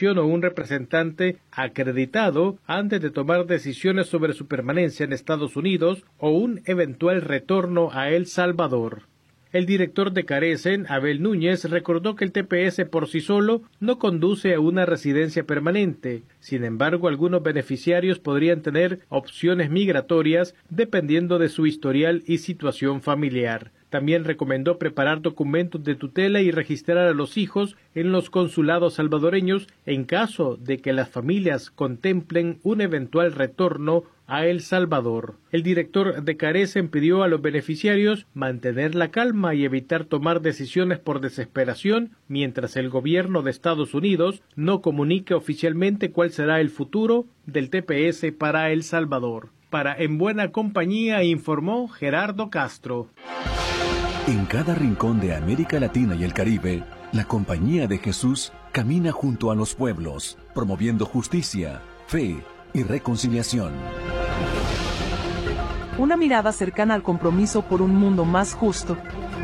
organización o un representante acreditado antes de tomar decisiones sobre su permanencia en Estados Unidos o un eventual retorno a El Salvador. El director de Carecen, Abel Núñez, recordó que el TPS por sí solo no conduce a una residencia permanente. Sin embargo, algunos beneficiarios podrían tener opciones migratorias dependiendo de su historial y situación familiar. También recomendó preparar documentos de tutela y registrar a los hijos en los consulados salvadoreños en caso de que las familias contemplen un eventual retorno a El Salvador. El director de Carecen pidió a los beneficiarios mantener la calma y evitar tomar decisiones por desesperación mientras el gobierno de Estados Unidos no comunique oficialmente cuál será el futuro del TPS para El Salvador. Para En Buena Compañía informó Gerardo Castro. En cada rincón de América Latina y el Caribe, la Compañía de Jesús camina junto a los pueblos, promoviendo justicia, fe y reconciliación. Una mirada cercana al compromiso por un mundo más justo.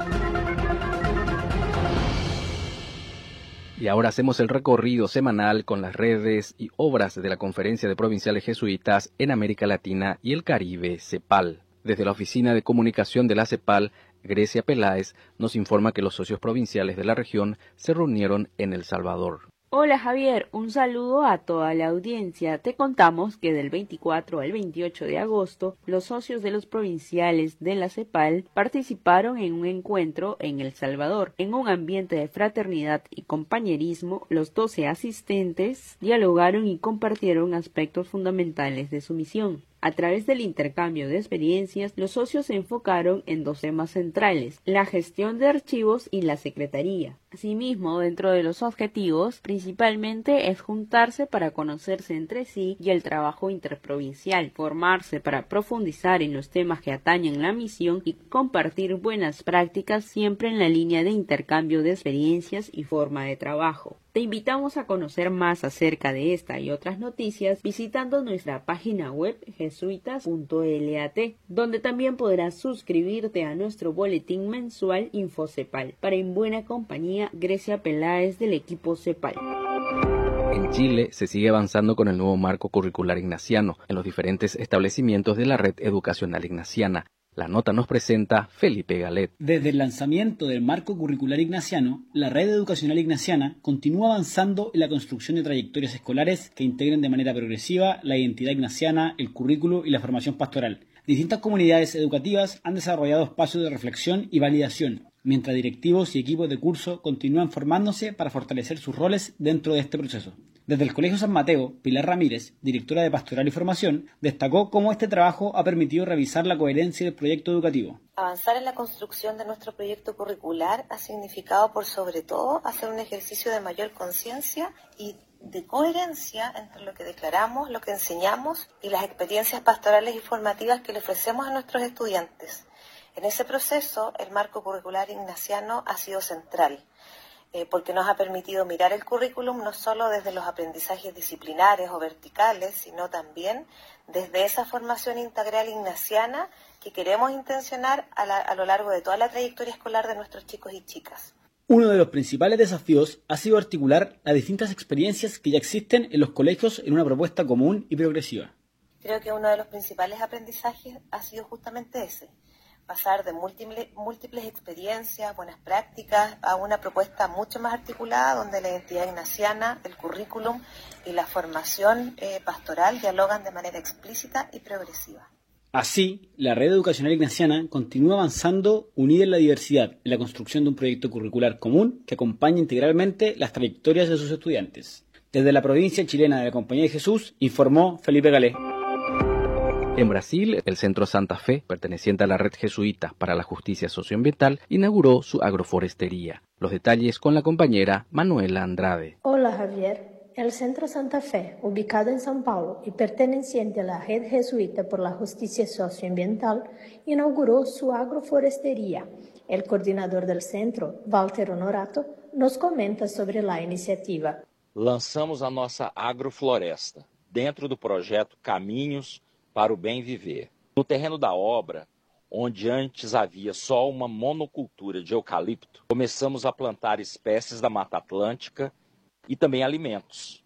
Y ahora hacemos el recorrido semanal con las redes y obras de la Conferencia de Provinciales Jesuitas en América Latina y el Caribe, CEPAL. Desde la Oficina de Comunicación de la CEPAL, Grecia Peláez nos informa que los socios provinciales de la región se reunieron en El Salvador. Hola Javier, un saludo a toda la audiencia. Te contamos que del 24 al 28 de agosto, los socios de los provinciales de la CEPAL participaron en un encuentro en El Salvador. En un ambiente de fraternidad y compañerismo, los 12 asistentes dialogaron y compartieron aspectos fundamentales de su misión. A través del intercambio de experiencias, los socios se enfocaron en dos temas centrales: la gestión de archivos y la secretaría. Asimismo, dentro de los objetivos, principalmente es juntarse para conocerse entre sí y el trabajo interprovincial, formarse para profundizar en los temas que atañen la misión y compartir buenas prácticas siempre en la línea de intercambio de experiencias y forma de trabajo. Te invitamos a conocer más acerca de esta y otras noticias visitando nuestra página web jesuitas.lat, donde también podrás suscribirte a nuestro boletín mensual InfoCepal. Para En Buena Compañía, Grecia Peláez del equipo CEPAL. En Chile se sigue avanzando con el nuevo marco curricular ignaciano en los diferentes establecimientos de la red educacional ignaciana. La nota nos presenta Felipe Galet. Desde el lanzamiento del marco curricular ignaciano, la red educacional ignaciana continúa avanzando en la construcción de trayectorias escolares que integren de manera progresiva la identidad ignaciana, el currículo y la formación pastoral. Distintas comunidades educativas han desarrollado espacios de reflexión y validación, mientras directivos y equipos de curso continúan formándose para fortalecer sus roles dentro de este proceso. Desde el Colegio San Mateo, Pilar Ramírez, directora de Pastoral y Formación, destacó cómo este trabajo ha permitido revisar la coherencia del proyecto educativo. Avanzar en la construcción de nuestro proyecto curricular ha significado, por sobre todo, hacer un ejercicio de mayor conciencia y de coherencia entre lo que declaramos, lo que enseñamos y las experiencias pastorales y formativas que le ofrecemos a nuestros estudiantes. En ese proceso, el marco curricular ignaciano ha sido central, porque nos ha permitido mirar el currículum no solo desde los aprendizajes disciplinares o verticales, sino también desde esa formación integral ignaciana que queremos intencionar a lo largo de toda la trayectoria escolar de nuestros chicos y chicas. Uno de los principales desafíos ha sido articular las distintas experiencias que ya existen en los colegios en una propuesta común y progresiva. Creo que uno de los principales aprendizajes ha sido justamente ese: pasar de múltiples experiencias, buenas prácticas, a una propuesta mucho más articulada donde la identidad ignaciana, el currículum y la formación pastoral dialogan de manera explícita y progresiva. Así, la red educacional ignaciana continúa avanzando unida en la diversidad, en la construcción de un proyecto curricular común que acompañe integralmente las trayectorias de sus estudiantes. Desde la provincia chilena de la Compañía de Jesús, informó Felipe Galé. En Brasil, el Centro Santa Fe, perteneciente a la Red Jesuita para la Justicia Socioambiental, inauguró su agroforestería. Los detalles con la compañera Manuela Andrade. Hola Javier. El Centro Santa Fe, ubicado en São Paulo y perteneciente a la Red Jesuita por la Justicia Socioambiental, inauguró su agroforestería. El coordinador del centro, Walter Honorato, nos comenta sobre la iniciativa. Lançamos a nossa agrofloresta dentro do projeto Caminhos para o Bem Viver. No terreno da obra, onde antes havia só uma monocultura de eucalipto, começamos a plantar espécies da Mata Atlântica e também alimentos.